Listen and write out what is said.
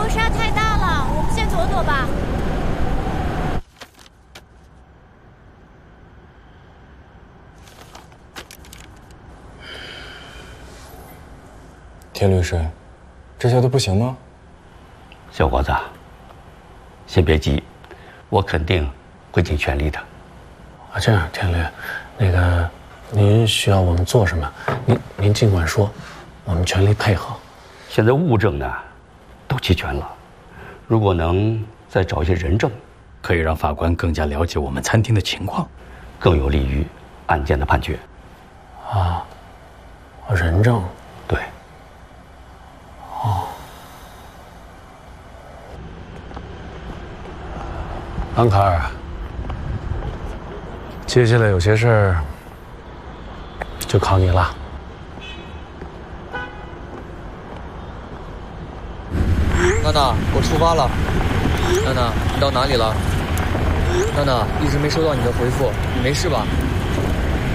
流沙太大了，我们先躲躲吧。 田律师，这些都不行吗？ 小伙子，先别急，我肯定会尽全力的。 啊，这样，田律，那个，您需要我们做什么？您尽管说，我们全力配合。 现在物证呢，都齐全了，如果能再找一些人证， 可以让法官更加了解我们餐厅的情况， 更有利于案件的判决。 啊，人证。 对。 哦。安卡尔，接下来有些事儿就靠你了。 娜娜，我出发了。娜娜，你到哪里了？娜娜，一直没收到你的回复，你没事吧？